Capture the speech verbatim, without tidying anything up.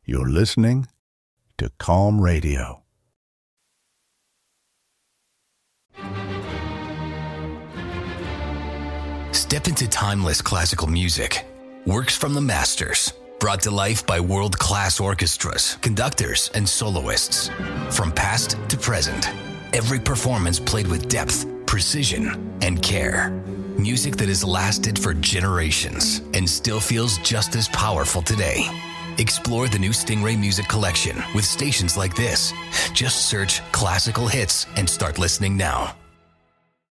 You're listening to Calm Radio. Step into timeless classical music. Works from the masters. Brought to life by world-class orchestras, conductors, and soloists. From past to present, every performance played with depth, precision, and care. Music that has lasted for generations and still feels just as powerful today. Explore the new Stingray Music Collection with stations like this. Just search classical hits and start listening now.